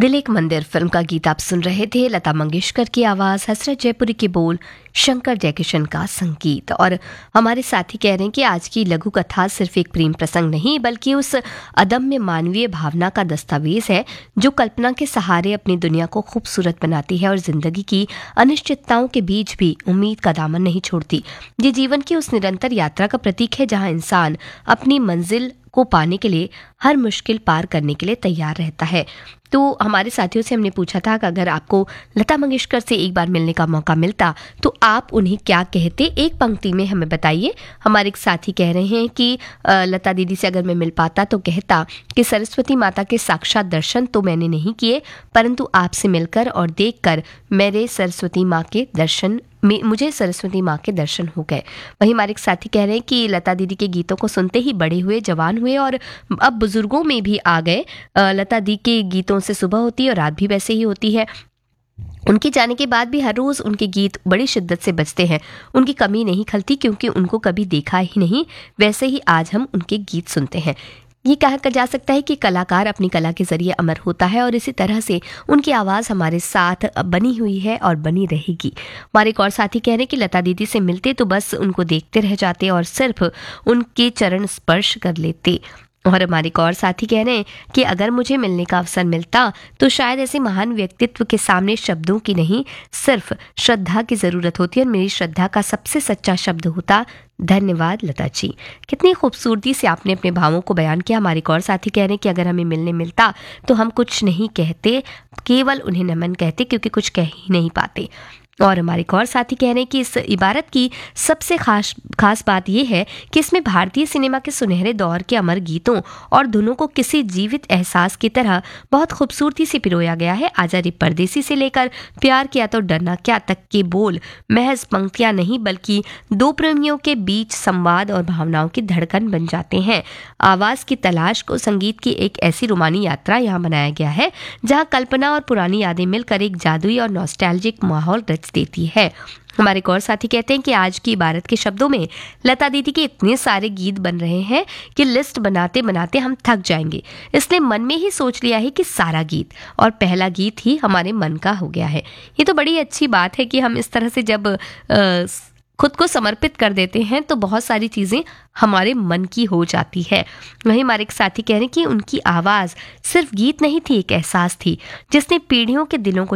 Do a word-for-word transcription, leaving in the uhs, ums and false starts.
दिल एक मंदिर फिल्म का गीत आप सुन रहे थे। लता मंगेशकर की आवाज़, हसरत जयपुरी के बोल, शंकर जयकिशन का संगीत। और हमारे साथी कह रहे हैं कि आज की लघु कथा सिर्फ एक प्रेम प्रसंग नहीं बल्कि उस अदम्य मानवीय भावना का दस्तावेज है जो कल्पना के सहारे अपनी दुनिया को खूबसूरत बनाती है और जिंदगी की अनिश्चितताओं के बीच भी उम्मीद का दामन नहीं छोड़ती। ये जीवन की उस निरंतर यात्रा का प्रतीक है जहाँ इंसान अपनी मंजिल को पाने के लिए हर मुश्किल पार करने के लिए तैयार रहता है। तो हमारे साथियों से हमने पूछा था कि अगर आपको लता मंगेशकर से एक बार मिलने का मौका मिलता तो आप उन्हें क्या कहते, एक पंक्ति में हमें बताइए। हमारे एक साथी कह रहे हैं कि लता दीदी से अगर मैं मिल पाता तो कहता कि सरस्वती माता के साक्षात दर्शन तो मैंने नहीं किए, परंतु आपसे मिलकर और देखकर मेरे सरस्वती माँ के दर्शन मुझे सरस्वती माँ के दर्शन हो गए। वहीं हमारे एक साथी कह रहे हैं कि लता दीदी के गीतों को सुनते ही बड़े हुए, जवान हुए और अब बुजुर्गों में भी आ गए। लता दी के गीतों से सुबह होती है और रात भी वैसे ही होती है। उनके जाने के बाद भी हर रोज़ उनके गीत बड़ी शिद्दत से बजते हैं। उनकी कमी नहीं खलती क्योंकि उनको कभी देखा ही नहीं, वैसे ही आज हम उनके गीत सुनते हैं। ये कहा जा सकता है कि कलाकार अपनी कला के जरिए अमर होता है और इसी तरह से उनकी आवाज़ हमारे साथ बनी हुई है और बनी रहेगी। हमारे एक और साथी कह रहे हैं कि लता दीदी से मिलते तो बस उनको देखते रह जाते और सिर्फ उनके चरण स्पर्श कर लेते। और हमारे एक और साथी कह रहे हैं कि अगर मुझे मिलने का अवसर मिलता तो शायद ऐसे महान व्यक्तित्व के सामने शब्दों की नहीं सिर्फ श्रद्धा की ज़रूरत होती है और मेरी श्रद्धा का सबसे सच्चा शब्द होता धन्यवाद लता जी। कितनी खूबसूरती से आपने अपने भावों को बयान किया। हमारे एक और साथी कह रहे हैं कि अगर हमें मिलने मिलता तो हम कुछ नहीं कहते, केवल उन्हें नमन कहते क्योंकि कुछ कह ही नहीं पाते। और हमारे एक और साथी कह रहे हैं कि इस इबारत की सबसे खास खास बात यह है कि इसमें भारतीय सिनेमा के सुनहरे दौर के अमर गीतों और धुनों को किसी जीवित एहसास की तरह बहुत खूबसूरती से पिरोया गया है। आजा रे परदेसी से लेकर प्यार किया तो डरना क्या तक के बोल महज पंक्तियां नहीं बल्कि दो प्रेमियों के बीच संवाद और भावनाओं की धड़कन बन जाते हैं। आवाज़ की तलाश को संगीत की एक ऐसी रोमानी यात्रा यहाँ बनाया गया है जहाँ कल्पना और पुरानी यादें मिलकर एक जादुई और नॉस्टैल्जिक माहौल देती है। हमारे एक और साथी कहते हैं कि आज की इबारत के शब्दों में लता दीदी के इतने सारे गीत बन रहे हैं कि लिस्ट बनाते बनाते हम थक जाएंगे, इसलिए मन में ही सोच लिया है कि सारा गीत और पहला गीत ही हमारे मन का हो गया है। ये तो बड़ी अच्छी बात है कि हम इस तरह से जब आ, खुद को समर्पित कर देते हैं तो बहुत सारी चीज़ें हमारे मन की हो जाती है। वहीं हमारे एक साथी कह रहे हैं कि उनकी आवाज़ सिर्फ गीत नहीं थी, एक एहसास थी जिसने पीढ़ियों के दिलों को